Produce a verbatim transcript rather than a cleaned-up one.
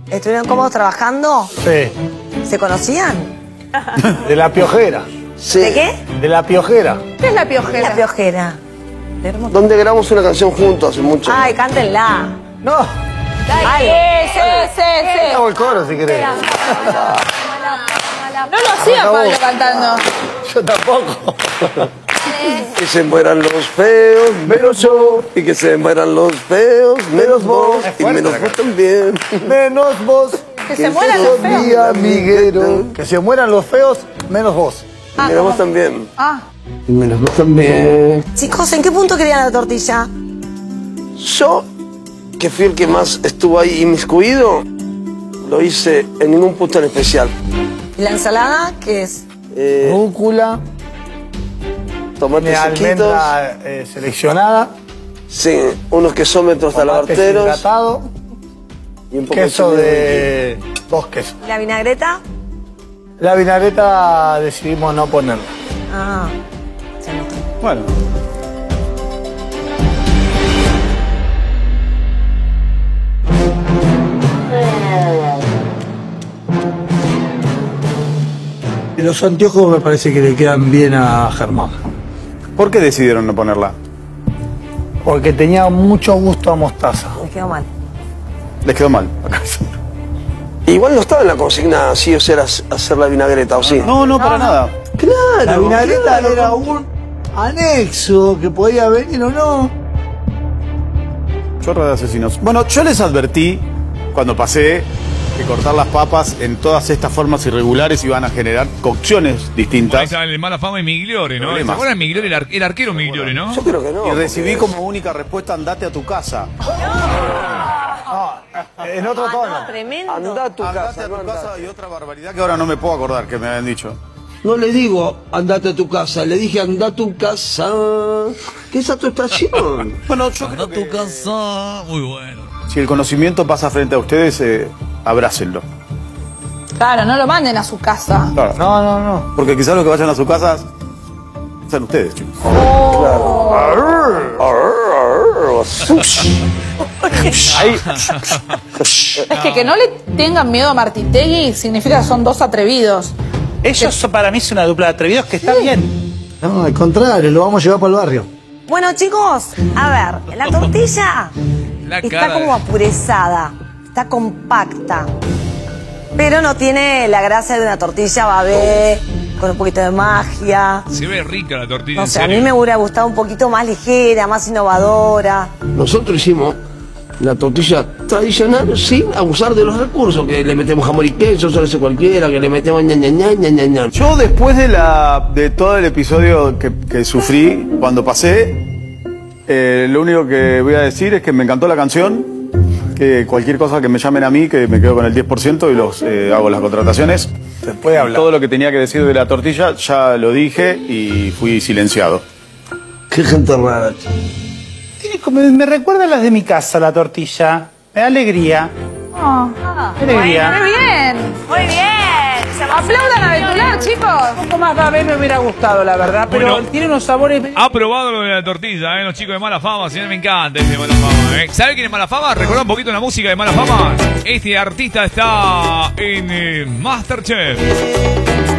¿Estuvieron cómodos trabajando? Sí. ¿Se conocían? De la piojera. Sí. ¿De qué? De la piojera. ¿Qué es la piojera? La piojera. Donde grabamos una canción juntos hace mucho. Ay, cántenla. No. Ay, sí, sí, sí. Hago el coro si querés. No lo hacía Pablo cantando. Yo tampoco. Que se mueran los feos, menos yo. Y que se mueran los feos, menos vos. Es Y fuerte menos la vos también. Menos vos. Que se mueran los feos. Mi amiguero. Que se mueran los feos, menos vos. Y menos vos también. Ah. Y menos vos también. Chicos, ¿en qué punto querían la tortilla? Yo, que fui el que más estuvo ahí inmiscuido, lo hice en ningún punto en especial. ¿Y la ensalada qué es? Eh, Rúcula, tomates de sequitos. almendra eh, seleccionada, Sí, unos quesómetros tomate talabarteros. hidratado, Y un poco queso chile de... dos quesos. ¿Y la vinagreta? La vinagreta decidimos no ponerla. Ah, se nota. Bueno. Los anteojos me parece que le quedan bien a Germán. ¿Por qué decidieron no ponerla? Porque tenía mucho gusto a mostaza. Me quedó mal. Les quedó mal. Igual no estaba en la consigna sí o sea hacer la vinagreta, ¿o sí? No, no, para nada. Claro. La vinagreta claro. era un anexo que podía venir o no. Chorra de asesinos. Bueno, yo les advertí cuando pasé que cortar las papas en todas estas formas irregulares iban a generar cocciones distintas. Ahí sale el Mala Fama y Migliore, ¿no? ¿Se Problemas. acuerdan de Migliore, el, ar el arquero Migliore, no? Yo creo que no. Y recibí porque- como única respuesta, andate a tu casa. En otro tono. Tremendo. Anda a tu Andate casa, a no tu andate. casa y otra barbaridad que ahora no me puedo acordar que me habían dicho. No le digo andate a tu casa, le dije anda a tu casa. ¿Qué es a tu estación? Bueno, yo creo A tu que casa. Muy bueno. si el conocimiento pasa frente a ustedes, eh, abrácenlo. Claro, no lo manden a su casa. Claro. No, no, no. Porque quizás los que vayan a su casa sean ustedes, chicos. Ahí. Es que que no le tengan miedo a Martitegui significa que son dos atrevidos. Ellos son- para mí es una dupla de atrevidos que está bien. No, al contrario, lo vamos a llevar para el barrio. Bueno, chicos, a ver, la tortilla La está cara como de- apurezada, está compacta, pero no tiene la gracia de una tortilla babé, con un poquito de magia. Se ve rica la tortilla, No en sé, a serio. mí me hubiera gustado un poquito más ligera, más innovadora. Nosotros hicimos la tortilla tradicional sin abusar de los recursos, que le metemos jamón y queso, eso lo hace cualquiera, que le metemos ña, ña, ña, ña, ña, ña. Yo después de la de todo el episodio que, que sufrí cuando pasé, eh, lo único que voy a decir es que me encantó la canción, que cualquier cosa que me llamen a mí, que me quedo con el diez por ciento y los eh, hago las contrataciones. Se puede hablar. Todo lo que tenía que decir de la tortilla ya lo dije y fui silenciado. Qué gente rara. Tiene como- me recuerda a las de mi casa, la tortilla. Me da alegría. Oh, Qué alegría. muy bien. Muy bien. Aplaudan a Betular, chicos. Un poco más babé me hubiera gustado, la verdad, pero Bueno. tiene unos sabores... Ha probado lo de la tortilla, ¿eh? Los chicos de Mala Fama, señor, me encanta este de Mala Fama, ¿eh? ¿Sabe quién es Mala Fama? Recordá un poquito la música de Mala Fama. Este artista está en eh, Masterchef.